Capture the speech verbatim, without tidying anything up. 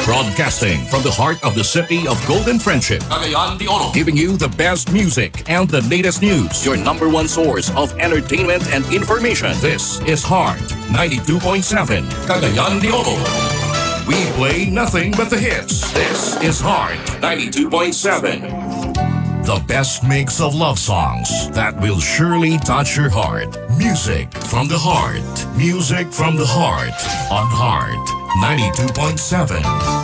Broadcasting from the heart of the city of Golden Friendship. Cagayan de Oro. Giving you the best music and the latest news. Your number one source of entertainment and information. This is Heart ninety-two point seven. Cagayan de Oro. We play nothing but the hits. This is Heart ninety-two point seven. The best mix of love songs that will surely touch your heart. Music from the heart. Music from the heart on Heart ninety-two point seven.